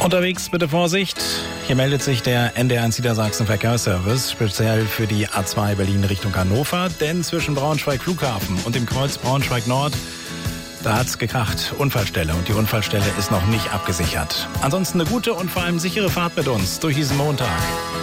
Unterwegs bitte Vorsicht. Hier meldet sich der NDR1 Niedersachsen Verkehrsservice speziell für die A2 Berlin Richtung Hannover, denn zwischen Braunschweig Flughafen und dem Kreuz Braunschweig Nord, da hat's gekracht. Unfallstelle, und die Unfallstelle ist noch nicht abgesichert. Ansonsten eine gute und vor allem sichere Fahrt mit uns durch diesen Montag.